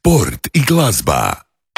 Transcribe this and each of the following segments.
sport i glazba.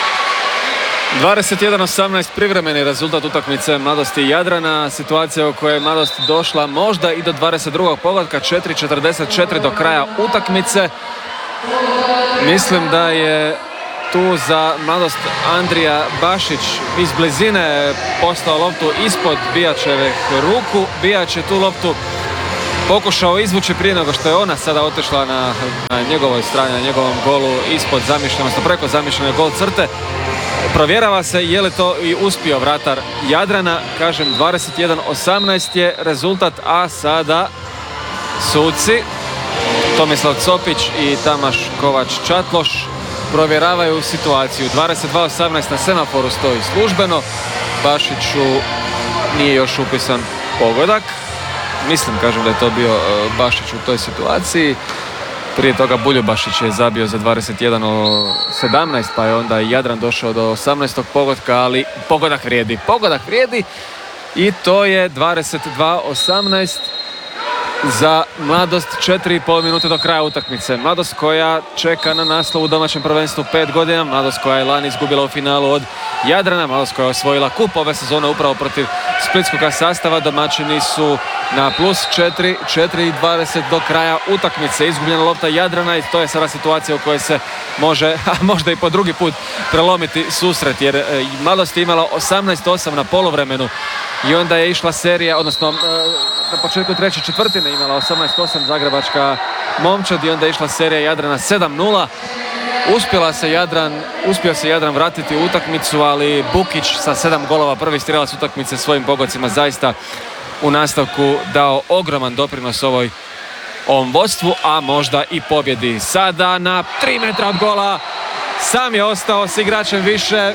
21:18 privremeni rezultat utakmice Mladosti Jadrana. Situacija u kojoj je Mladost došla možda i do 22. pogotka, 4:44 do kraja utakmice. Mislim da je tu za Mladost Andrija Bašić iz blizine poslao loptu ispod Bijačevih ruku. Bijač je tu loptu pokušao izvući prije nego što je ona sada otišla na njegovoj strani, na njegovom golu ispod zamišljene, odnosno preko zamišljene gol crte. Provjerava se je li to i uspio vratar Jadrana. Kažem, 21:18 je rezultat, a sada suci Tomislav Copić i Tamaš Kovač-Čatloš provjeravaju situaciju. 22:18 na semaforu stoji službeno. Bašiću nije još upisan pogodak. Mislim, kažem da je to bio Bašić u toj situaciji. Prije toga Buljubašić je zabio za 21:17, pa je onda i Jadran došao do 18. pogotka, ali pogodak vrijedi i to je 22:18 za Mladost, 4,5 minute do kraja utakmice. Mladost koja čeka na naslov u domaćem prvenstvu 5 godina, Mladost koja je lani izgubila u finalu od Jadrana, Mladost koja je osvojila kup ove sezone upravo protiv splitskog sastava. Domaćini su na +4, 4:20 do kraja utakmice. Izgubljena lopta Jadrana i to je sada situacija u kojoj se može, a možda i po drugi put, prelomiti susret, jer Mladost je imala 18:8 na poluvremenu i onda je išla serija, odnosno na početku treće četvrtine imala 18:8 zagrebačka momčad i onda je išla serija Jadrana 7:0. Uspio se Jadran vratiti u utakmicu, ali Bukić sa 7 golova, prvi strijelac utakmice, svojim pogodcima zaista u nastavku dao ogroman doprinos ovom vodstvu, a možda i pobjedi. Sada na 3 metra od gola sam je ostao s igračem više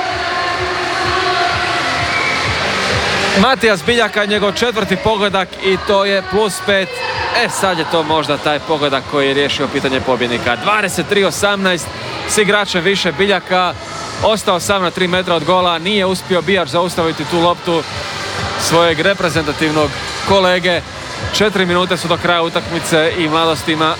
Matijas Biljaka, njegov 4. pogodak i to je +5. Sad je to možda taj pogodak koji je riješio pitanje pobjednika. 23:18 s igračem više Biljaka, ostao sam na 3 metra od gola, nije uspio Bijač zaustaviti tu loptu svojeg reprezentativnog kolege. 4 minute su do kraja utakmice i Mladost ima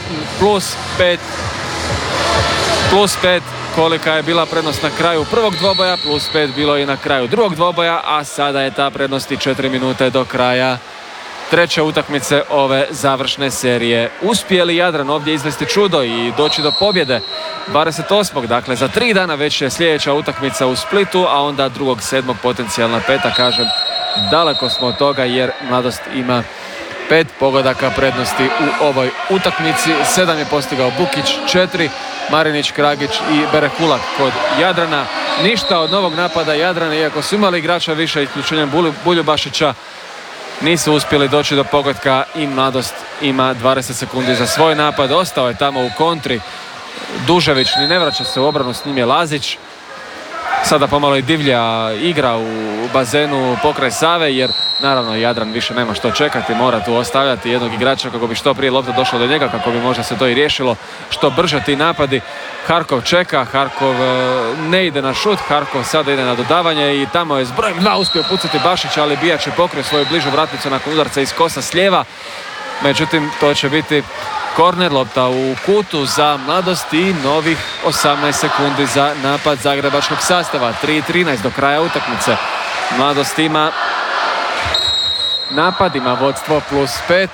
+5 kolika je bila prednost na kraju prvog dvoboja, +5 bilo i na kraju drugog dvoboja, a sada je ta prednost i 4 minute do kraja treće utakmice ove završne serije. Uspije li Jadran ovdje izvesti čudo i doći do pobjede 28. Dakle, za 3 dana već je sljedeća utakmica u Splitu, a onda 2.7. potencijalna peta. Kažem, daleko smo od toga jer Mladost ima 5 pogodaka prednosti u ovoj utakmici. 7 je postigao Bukić, 4 Marinić, Kragić i Berehulak kod Jadrana. Ništa od novog napada Jadrana, iako su imali igrača više isključenjem Buljubašića, nisu uspjeli doći do pogotka i Mladost ima 20 sekundi za svoj napad. Ostao je tamo u kontri Dužević, ni ne vraća se u obranu, s njim je Lazić. Sada pomalo i divlja igra u bazenu pokraj Save, jer naravno Jadran više nema što čekati, mora tu ostavljati jednog igrača kako bi što prije lopta došla do njega, kako bi možda se to i riješilo što brže ti napadi. Harkov čeka, Harkov ne ide na šut, Harkov sada ide na dodavanje i tamo je s brojem 2 uspio pucati Bašić, ali Bijač je pokrio svoju bližu vratnicu nakon udarca iz kosa s lijeva. Međutim, to će biti korner, lopta u kutu za Mladost i novih 18 sekundi za napad zagrebačkog sastava. 3:13 do kraja utakmice. Mladost ima napad, ima vodstvo +5.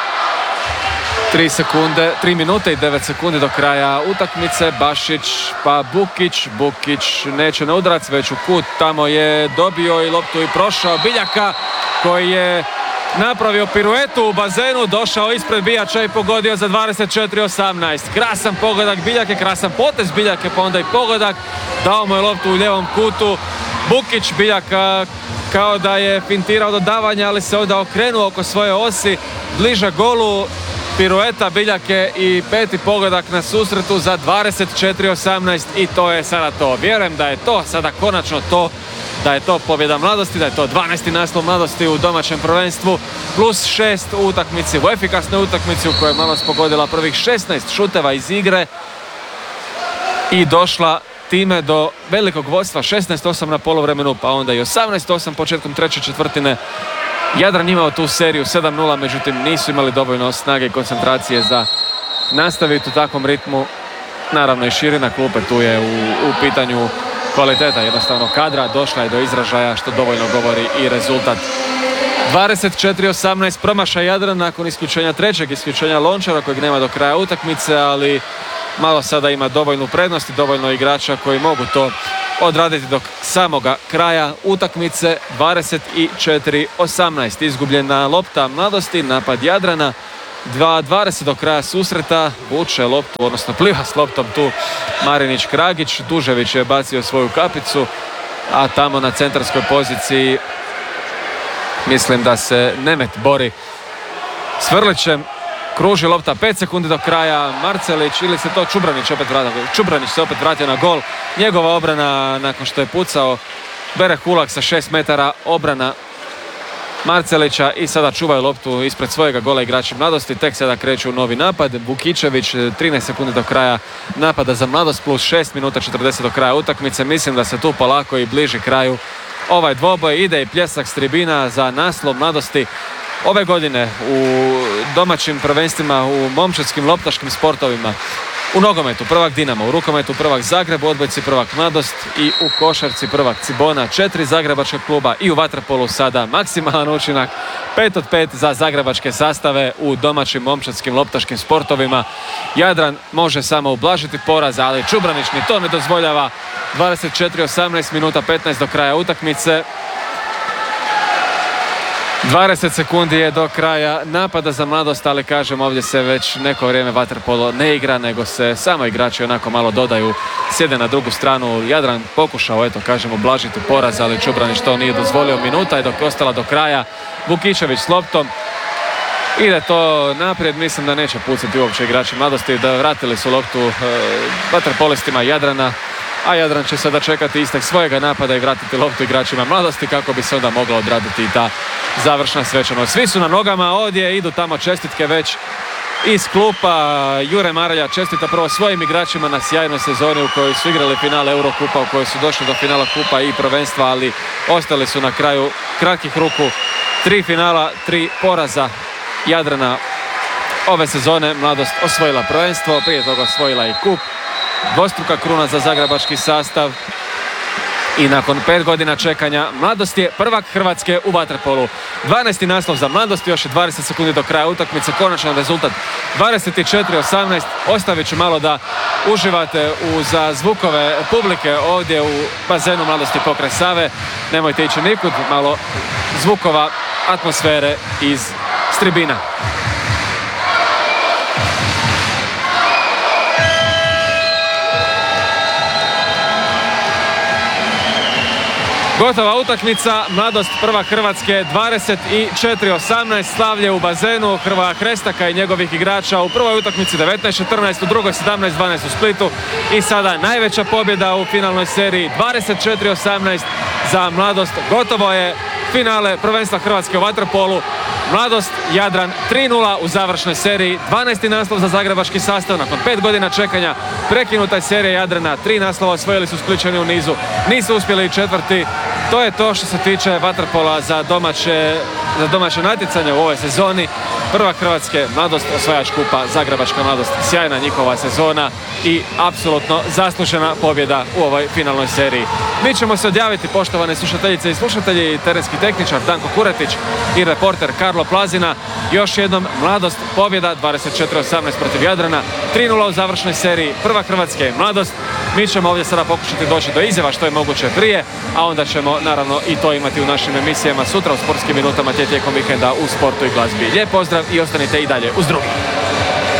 3 minute i 9 sekundi do kraja utakmice. Bašić pa Bukić. Bukić neće na udarac, već u kut. Tamo je dobio i loptu i prošao Biljaka koji je napravio piruetu u bazenu, došao ispred Bijača i pogodio za 24:18. Krasan pogodak Biljake, krasan potez Biljake, pa onda i pogodak. Dao mu je loptu u ljevom kutu. Bukić, Biljaka kao da je fintirao dodavanja, ali se onda okrenuo oko svoje osi, bliže golu. Pirueta Biljake i 5. pogodak na susretu za 24:18 i to je sada to. Vjerujem da je to sada konačno to, da je to pobjeda Mladosti, da je to 12. naslov Mladosti u domaćem prvenstvu, +6 u utakmici, u efikasnoj utakmici u kojoj je Mladost pogodila prvih 16 šuteva iz igre i došla time do velikog vodstva, 16:8 na poluvremenu, pa onda i 18:8 početkom treće četvrtine. Jadran imao tu seriju 7:0, međutim nisu imali dovoljno snage i koncentracije za nastaviti u takvom ritmu naravno i širina klupe, tu je u pitanju kvaliteta jednostavno kadra, došla je do izražaja što dovoljno govori i rezultat. 24-18 promaša Jadran nakon isključenja trećeg isključenja Lončara kojeg nema do kraja utakmice, ali malo sada ima dovoljnu prednost i dovoljno igrača koji mogu to odraditi do samoga kraja utakmice. 24-18 izgubljena lopta Mladosti, napad Jadrana. 2:20 do kraja susreta, vuče loptu, odnosno pliva s loptom tu Marinić Kragić. Dužević je bacio svoju kapicu, a tamo na centarskoj poziciji mislim da se Nemet bori s Vrlićem. Kruži lopta 5 sekundi do kraja, Marcelić ili se to Čubranić se opet vratio na gol. Njegova obrana nakon što je pucao bere Hulak sa 6 metara, obrana Marcelića i sada čuvaju loptu ispred svojega gola igrači Mladosti. Tek sada kreću u novi napad. Vukičević 13 sekundi do kraja napada za Mladost plus 6 minuta 40 do kraja utakmice. Mislim da se tu polako i bliži kraju ovaj dvoboj. Ide i pljesak s tribina za naslov Mladosti. Ove godine u domaćim prvenstvima, u momčadskim loptaškim sportovima, u nogometu prvak Dinamo, u rukometu prvak Zagreb, u odbojci prvak Mladost i u košarci prvak Cibona. 4 zagrebačka kluba i u vaterpolu sada maksimalan učinak. 5 od 5 za zagrebačke sastave u domaćim momčadskim loptaškim sportovima. Jadran može samo ublažiti poraz, ali Čubranić ni to ne dozvoljava. 24-18 minuta 15 do kraja utakmice. 20 sekundi je do kraja napada za Mladost, ali kažem ovdje se već neko vrijeme vaterpolo ne igra, nego se samo igrači onako malo dodaju, sjede na drugu stranu. Jadran pokušao, eto kažem, ublažiti poraz, ali Čubranić to nije dozvolio. Minuta je dok je ostala do kraja. Vukičević s loptom. Ide to naprijed, mislim da neće pucati uopće igrači Mladosti, da vratili su loptu vaterpolistima Jadrana, a Jadran će sada čekati istek svojega napada i vratiti loptu igračima Mladosti kako bi se onda mogla odraditi i ta završna svečanost. Svi su na nogama ovdje, idu tamo čestitke već iz klupa. Jure Maralja čestita prvo svojim igračima na sjajnoj sezoni u kojoj su igrali finale Eurokupa, u kojoj su došli do finala kupa i prvenstva, ali ostali su na kraju kratkih ruku. 3 finala, 3 poraza Jadrana ove sezone. Mladost osvojila prvenstvo, prije toga osvojila i kup. Dvostruka kruna za zagrebački sastav i nakon 5 godina čekanja Mladost je prvak Hrvatske u vaterpolu. 12. naslov za Mladost, još je 20 sekundi do kraja utakmice, konačan rezultat 24-18. Ostavit ću malo da uživate za zvukove publike ovdje u bazenu Mladosti pokraj Save. Nemojte ići nikud, malo zvukova atmosfere iz tribina. Gotova utakmica, Mladost prvak Hrvatske 24-18, slavlje u bazenu Hrvoja Hrestaka i njegovih igrača u prvoj utakmici 19-14, u drugoj 17-12 u Splitu i sada najveća pobjeda u finalnoj seriji 24-18 za Mladost. Gotovo je finale prvenstva Hrvatske u vaterpolu. Mladost Jadran 3:0 u završnoj seriji, 12. naslov za zagrebački sastav nakon 5 godina čekanja. Prekinuta je serija Jadrana, 3 naslova osvojili su Splićani u nizu, nisu uspjeli i četvrti. To je to što se tiče vaterpola za domaće natjecanje u ovoj sezoni. Prvak Hrvatske, Mladost, osvajač kupa, zagrebačka Mladost, sjajna njihova sezona i apsolutno zaslužena pobjeda u ovoj finalnoj seriji. Mi ćemo se odjaviti, poštovane slušateljice i slušatelji, terenski tehničar Danko Kuretić i reporter Karlo Plazina. Još jednom Mladost pobjeda 24-18 protiv Jadrana, 3:0 u završnoj seriji, prvak Hrvatske, Mladost. Mi ćemo ovdje sada pokušati doći do izjava što je moguće prije, a onda ćemo naravno i to imati u našim emisijama sutra u sportskim minutama tijekom vikenda u sportu i glazbi. Lijep pozdrav i ostanite i dalje uz drugi.